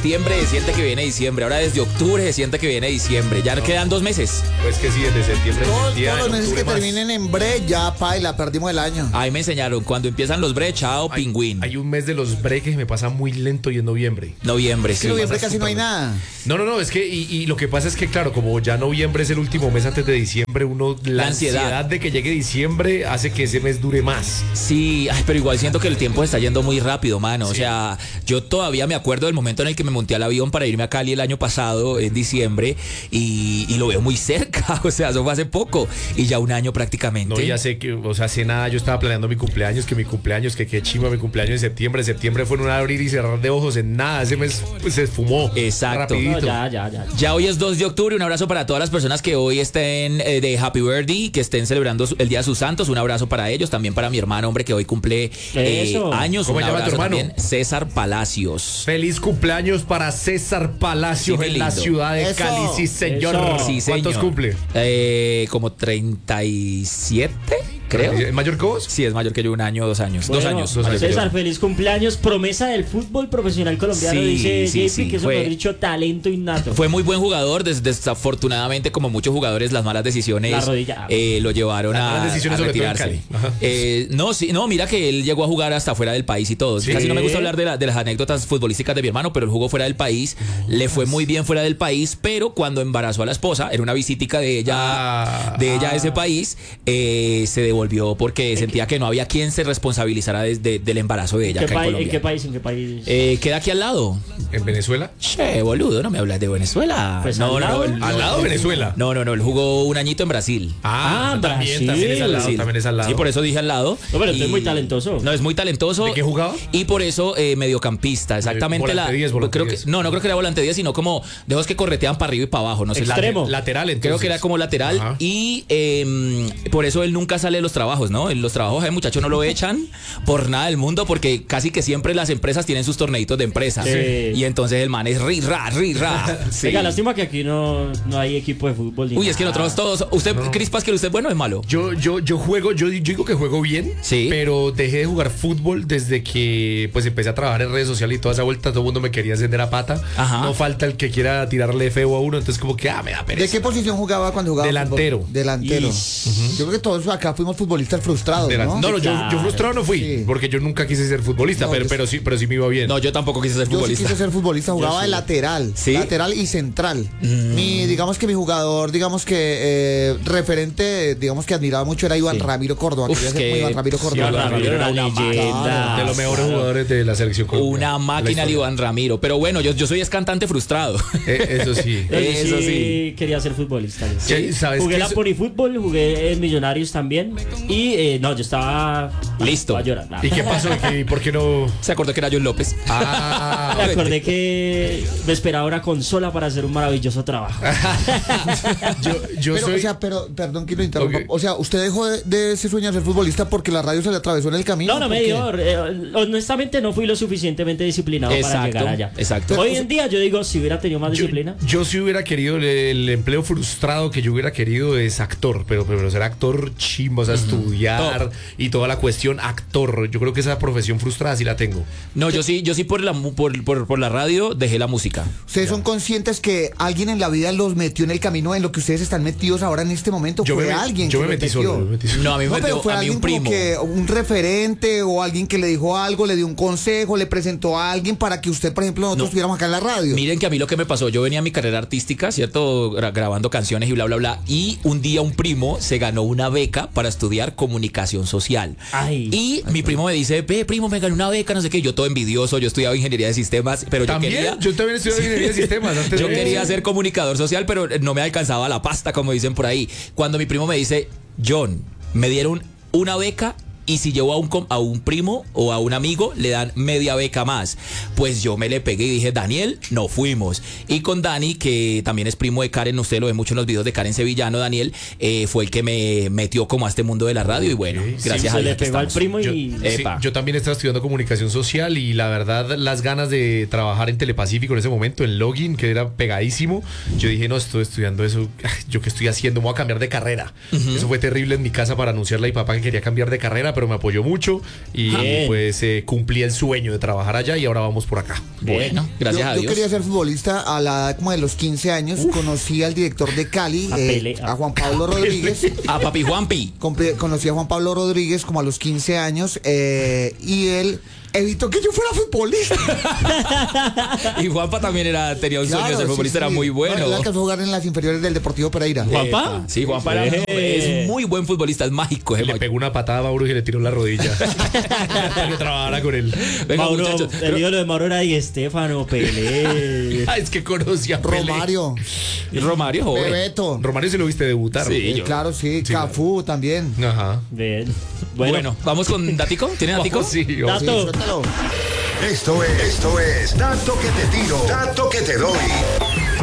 septiembre se siente que viene diciembre. Ahora desde octubre se siente que viene diciembre. Ya quedan 2 meses. Pues que sí, desde septiembre. Todos los meses que terminen en bre, ya paila, perdimos el año. Ahí me enseñaron, cuando empiezan los bre, chao, pingüín. Hay un mes de los bre que me pasa muy lento y es noviembre. Noviembre, sí. En noviembre casi no hay nada. No, es que, y lo que pasa es que, claro, como ya noviembre es el último mes antes de diciembre, la ansiedad de que llegue diciembre hace que ese mes dure más. Sí, pero igual siento que el tiempo se está yendo muy rápido, mano. Sí. O sea, yo todavía me acuerdo del momento en el que me monté al avión para irme a Cali el año pasado, en diciembre, y lo veo muy cerca. O sea, eso fue hace poco, y ya un año prácticamente. No, ya sé que, o sea, hace nada yo estaba planeando mi cumpleaños, que qué chimba mi cumpleaños en septiembre. Septiembre fue en un abrir y cerrar de ojos, en nada. Ese mes pues, se esfumó. Exacto. Rapidito. No, ya. Ya hoy es 2 de octubre. Un abrazo para todas las personas que hoy estén de Happy Birthday, que estén celebrando el Día de sus Santos. Un abrazo para ellos. También para mi hermano, hombre, que hoy cumple años. ¿Cómo un llama tu hermano? También, César Palacios. Feliz cumpleaños para César Palacios en la ciudad de Cali. Sí, señor. Sí, ¿Cuántos cumple? Como 37. Creo. ¿Es mayor que vos? Sí, es mayor que yo, 1 año, 2 años. Bueno, 2 años. César, feliz cumpleaños. Promesa del fútbol profesional colombiano, Sí, dice sí, JP, que eso me ha dicho talento innato. Fue muy buen jugador. Desafortunadamente, como muchos jugadores, las malas decisiones la rodilla. Lo llevaron a retirarse. No, mira que él llegó a jugar hasta fuera del país y todo. Sí. Casi no me gusta hablar de las anécdotas futbolísticas de mi hermano, pero él jugó fuera del país. Le fue muy bien fuera del país, pero cuando embarazó a la esposa, era una visitica de ella a ese país, se devolvió porque sentía que no había quien se responsabilizara del embarazo de ella. ¿En qué país? Queda aquí al lado. ¿En Venezuela? Che, boludo, no me hablas de Venezuela. Pues no, al lado de Venezuela. No, él jugó 1 añito en Brasil. Brasil. También es al lado. Sí, por eso dije al lado. No, pero es muy talentoso. No, es muy talentoso. ¿De qué jugaba? Y por eso mediocampista, exactamente. Volante 10. No creo que era volante 10, sino como de esos que corretean para arriba y para abajo, no sé. Extremo. Lateral, entonces. Creo que era como lateral. Ajá. Y por eso él nunca sale de los trabajos, ¿no? En los trabajos el muchacho no lo echan por nada del mundo, porque casi que siempre las empresas tienen sus torneitos de empresa. Sí. Y entonces el man es ri-ra. Sí. Venga, lástima que aquí no hay equipo de fútbol. Uy, es que nosotros todos. Usted, no. Cris Pasquel, ¿usted es bueno o es malo? Yo digo que juego bien, sí, pero dejé de jugar fútbol desde que pues empecé a trabajar en redes sociales y toda esa vuelta, todo el mundo me quería encender a pata. Ajá. No falta el que quiera tirarle feo a uno, entonces como que me da pereza. ¿De qué posición jugaba cuando jugaba delantero? Fútbol? Delantero. Yo creo que todos acá fuimos futbolistas frustrados, ¿no? No, yo frustrado no fui, porque yo nunca quise ser futbolista, pero sí me iba bien. No, yo tampoco quise ser futbolista. Yo sí quise ser futbolista, jugaba de lateral, ¿sí? Lateral y central. Digamos que mi jugador, referente, digamos que admiraba mucho era Iván Ramiro Córdoba. Iván Ramiro era una leyenda. De los mejores jugadores de la selección colombiana. Una máquina el Iván Ramiro. Pero bueno, yo soy cantante frustrado. Eso sí. Eso sí. Quería ser futbolista. Jugué la Ponifútbol, jugué en Millonarios también. Y yo estaba listo. A llorar. ¿Y qué pasó? ¿Por qué no? Se acordó que era John López. Me acordé que me esperaba una consola para hacer un maravilloso trabajo. Pero perdón que lo interrumpa. Okay. O sea, ¿usted dejó de ese sueño de ser futbolista porque la radio se le atravesó en el camino? No me dio. Honestamente no fui lo suficientemente disciplinado para llegar allá. Exacto. Hoy en día yo digo, si hubiera tenido más disciplina. Yo sí hubiera querido, el empleo frustrado que yo hubiera querido es actor, pero ser actor chimbo, o sea, estudiar y toda la cuestión actor. Yo creo que esa profesión frustrada sí la tengo. No, yo sí por la radio dejé la música. ¿Ustedes son conscientes que alguien en la vida los metió en el camino en lo que ustedes están metidos ahora en este momento? Yo me metí solo. No, a mí me metió fue a mí un primo. Que un referente o alguien que le dijo algo, le dio un consejo, le presentó a alguien para que usted, por ejemplo, nosotros estuviéramos acá en la radio. Miren que a mí lo que me pasó, yo venía a mi carrera artística, ¿cierto? Grabando canciones y bla, bla, bla. Y un día un primo se ganó una beca para estudiar comunicación social. Y mi primo me dice, primo, me gané una beca, no sé qué. Yo todo envidioso, yo estudiaba ingeniería de sistemas, pero yo también estudiaba ingeniería de sistemas. Yo quería ser comunicador social, pero no me alcanzaba la pasta, como dicen por ahí. Cuando mi primo me dice, John, me dieron una beca y si llevo a un primo o a un amigo le dan media beca más. Pues yo me le pegué y dije, Daniel, no fuimos. Y con Dani, que también es primo de Karen, usted lo ve mucho en los videos de Karen Sevillano, Daniel, fue el que me metió como a este mundo de la radio. Y bueno, gracias a Dios. Le pegó al primo yo también estaba estudiando comunicación social y la verdad las ganas de trabajar en Telepacífico en ese momento, en Login, que era pegadísimo, yo dije, no, estoy estudiando eso, yo qué estoy haciendo, me voy a cambiar de carrera. Eso fue terrible en mi casa para anunciarle a mi papá que quería cambiar de carrera, pero me apoyó mucho y pues cumplí el sueño de trabajar allá y ahora vamos por acá. Bueno, gracias a Dios. Yo quería ser futbolista a la edad como de los 15 años. Conocí al director de Cali, a Juan Pablo Rodríguez. A Papi Juanpi. Conocí a Juan Pablo Rodríguez como a los 15 años y él evitó que yo fuera futbolista. Y Juanpa también tenía un sueño de ser futbolista, era muy bueno. Él alcanzó a jugar en las inferiores del Deportivo Pereira. ¿Juanpa? Sí, Juanpa es muy buen futbolista, es mágico. Le pegó una patada a Mauro y le tiró la rodilla. Que trabajara con él. Venga, Mauro, muchachos. El ídolo de Mauro era Di Stéfano, Pelé. Es que conocía a Pelé. Romario. Y Romario, joven. Bebeto. Romario se lo viste debutar. Sí, claro, sí. Cafú también. Ajá. Bien. Bueno, ¿vamos con Datico? ¿Tiene Datico? Sí, Dato. Sí, Esto es Dato que te tiro. Dato que te doy.